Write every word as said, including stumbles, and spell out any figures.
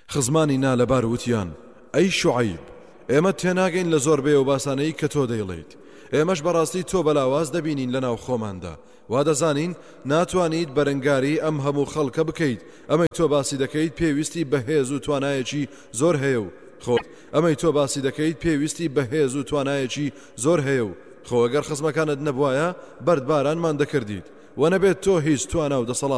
خزمانی نا لەبار وتیان ئەی شوعەیب ئێمە تێناگەین لە زۆربەی و باسانەی کە تۆ دەیڵێیت ئێمەش بەڕاستی تۆ بەلاواز دەبینین لەناو خۆماندا وا دەزانین ناتوانیت بەرەنگاری ئەم هەموو خەڵکە بکەیت ئەمەی تۆ باسی دەکەیت پێویستی بەهێز و توانایەکی زۆر هەیە و خۆ ئەمەی تۆ باسی دەکەیت پێویستی بەهێز و توانایەکی زۆر هەیە و خۆ ئەگەر خزمەکانت نەبوایە بەردبارانمان دەکردیت و نەبێت تۆ هیچ توانا و دەسەڵات